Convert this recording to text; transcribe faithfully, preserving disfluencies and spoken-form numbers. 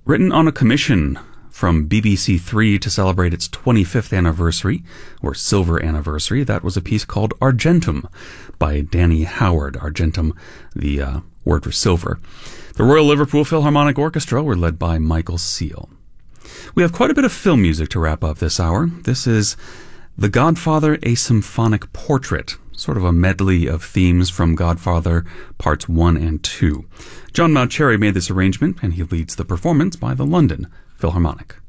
Written on a commission from B B C Three to celebrate its twenty-fifth anniversary, or silver anniversary, that was a piece called Argentum by Danny Howard. Argentum, the uh, word for silver. The Royal Liverpool Philharmonic Orchestra were led by Michael Seal. We have quite a bit of film music to wrap up this hour. This is The Godfather, a Symphonic Portrait, sort of a medley of themes from Godfather Parts one and two. John Mauceri made this arrangement, and he leads the performance by the London Philharmonic.